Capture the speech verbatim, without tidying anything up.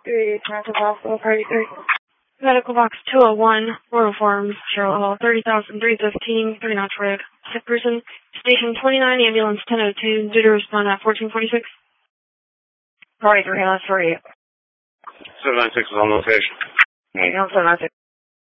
three, Medical Hospital, Party three. Medical Box two oh one, Royal Farms, Cheryl Hall, thirty thousand three fifteen, three Notch Road. Sick person, Station twenty-nine, Ambulance ten oh two, due to respond at fourteen forty-six. Party three, let's three. seven nine six is on location. Ambulance seven nine six.